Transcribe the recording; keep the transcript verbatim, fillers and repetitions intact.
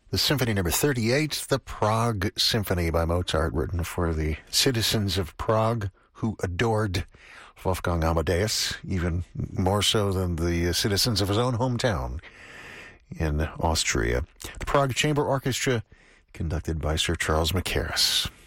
The Symphony Number thirty-eight, the Prague Symphony by Mozart, written for the citizens of Prague who adored Wolfgang Amadeus, even more so than the citizens of his own hometown in Austria. The Prague Chamber Orchestra, conducted by Sir Charles Mackerras.